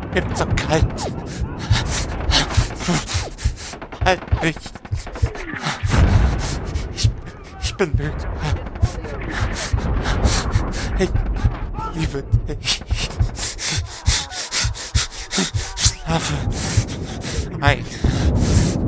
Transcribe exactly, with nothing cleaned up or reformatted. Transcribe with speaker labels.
Speaker 1: Mir wird so kalt. Halt mich. Ich, ich bin müde. Ich liebe dich. Schlafe ein.